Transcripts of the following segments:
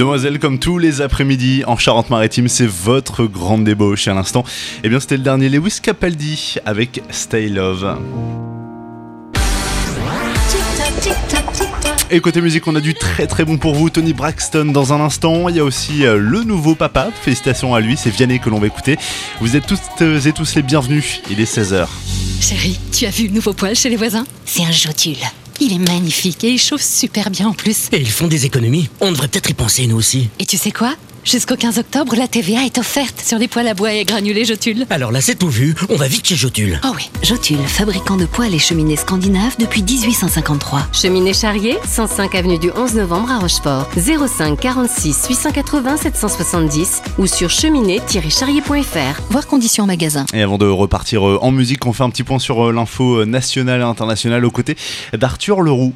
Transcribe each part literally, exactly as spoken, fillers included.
Demoiselle, comme tous les après-midi en Charente-Maritime, c'est votre grande débauche. À l'instant, eh bien, c'était le dernier Lewis Capaldi avec Stay Love. Et côté musique, on a du très très bon pour vous. Tony Braxton dans un instant. Il y a aussi euh, le nouveau papa. Félicitations à lui, c'est Vianney que l'on va écouter. Vous êtes toutes et tous les bienvenus. Il est seize heures. Chérie, tu as vu le nouveau poêle chez les voisins ? C'est un Jotule. Il est magnifique et il chauffe super bien en plus. Et ils font des économies. On devrait peut-être y penser nous aussi. Et tu sais quoi ? Jusqu'au quinze octobre, la T V A est offerte sur les poêles à bois et granulés Jotule. Alors là, c'est tout vu. On va vite chez Jotule. Oh oui. Jotule, fabricant de poêles et cheminées scandinaves depuis dix-huit cent cinquante-trois. Cheminée Charrier, cent cinq avenue du onze novembre à Rochefort. zéro cinq quarante-six huit cent quatre-vingts sept cent soixante-dix ou sur cheminée tiret charrier point f r. Voir conditions en magasin. Et avant de repartir en musique, on fait un petit point sur l'info nationale et internationale aux côtés d'Arthur Leroux.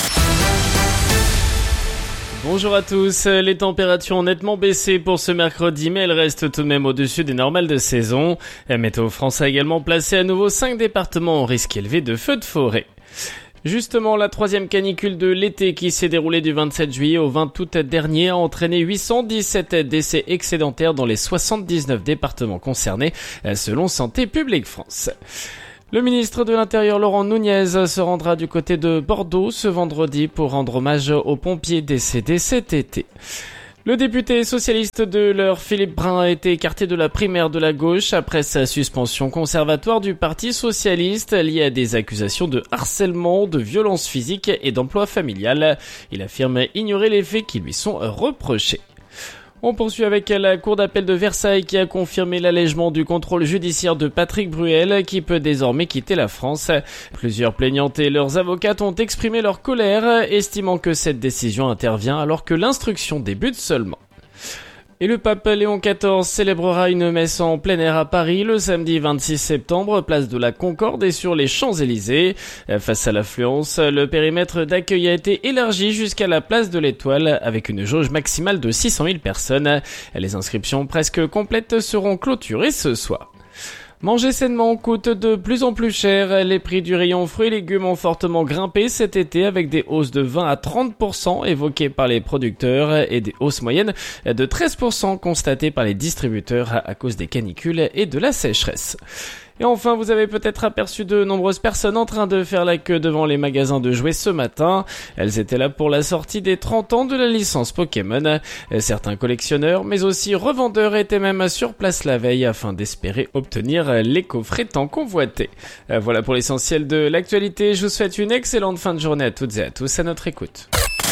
Bonjour à tous, les températures ont nettement baissé pour ce mercredi, mais elles restent tout de même au-dessus des normales de saison. La Météo France a également placé à nouveau cinq départements au risque élevé de feux de forêt. Justement, la troisième canicule de l'été qui s'est déroulée du vingt-sept juillet au vingt août dernier a entraîné huit cent dix-sept décès excédentaires dans les soixante-dix-neuf départements concernés, selon Santé publique France. Le ministre de l'Intérieur Laurent Nunez se rendra du côté de Bordeaux ce vendredi pour rendre hommage aux pompiers décédés cet été. Le député socialiste de l'Eure, Philippe Brun, a été écarté de la primaire de la gauche après sa suspension conservatoire du Parti socialiste liée à des accusations de harcèlement, de violence physique et d'emploi familial. Il affirme ignorer les faits qui lui sont reprochés. On poursuit avec la Cour d'appel de Versailles qui a confirmé l'allègement du contrôle judiciaire de Patrick Bruel qui peut désormais quitter la France. Plusieurs plaignantes et leurs avocates ont exprimé leur colère, estimant que cette décision intervient alors que l'instruction débute seulement. Et le pape Léon quatorze célébrera une messe en plein air à Paris le samedi vingt-six septembre, place de la Concorde et sur les Champs-Élysées. Face à l'affluence, le périmètre d'accueil a été élargi jusqu'à la place de l'Étoile avec une jauge maximale de six cent mille personnes. Les inscriptions presque complètes seront clôturées ce soir. Manger sainement coûte de plus en plus cher. Les prix du rayon fruits et légumes ont fortement grimpé cet été avec des hausses de vingt à trente pour cent évoquées par les producteurs et des hausses moyennes de treize pour cent constatées par les distributeurs à cause des canicules et de la sécheresse. Et enfin, vous avez peut-être aperçu de nombreuses personnes en train de faire la queue devant les magasins de jouets ce matin. Elles étaient là pour la sortie des trente ans de la licence Pokémon. Certains collectionneurs, mais aussi revendeurs étaient même sur place la veille afin d'espérer obtenir les coffrets tant convoités. Voilà pour l'essentiel de l'actualité. Je vous souhaite une excellente fin de journée à toutes et à tous à notre écoute.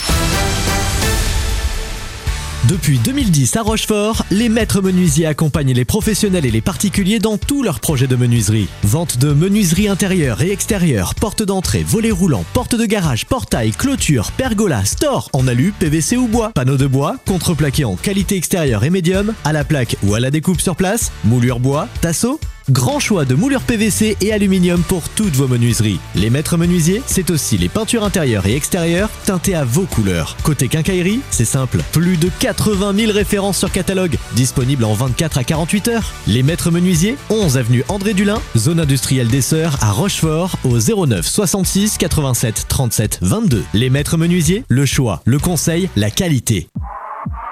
Depuis deux mille dix à Rochefort, les maîtres menuisiers accompagnent les professionnels et les particuliers dans tous leurs projets de menuiserie. Vente de menuiserie intérieure et extérieure, porte d'entrée, volets roulants, porte de garage, portail, clôture, pergola, store, en alu, P V C ou bois, panneaux de bois, contreplaqué en qualité extérieure et médium, à la plaque ou à la découpe sur place, moulure bois, tasseau. Grand choix de moulures P V C et aluminium pour toutes vos menuiseries. Les maîtres menuisiers, c'est aussi les peintures intérieures et extérieures teintées à vos couleurs. Côté quincaillerie, c'est simple, plus de quatre-vingt mille références sur catalogue, disponibles en vingt-quatre à quarante-huit heures. Les maîtres menuisiers, onze avenue André Dulin, zone industrielle des Sœurs à Rochefort au zéro neuf soixante-six quatre-vingt-sept trente-sept vingt-deux. Les maîtres menuisiers, le choix, le conseil, la qualité.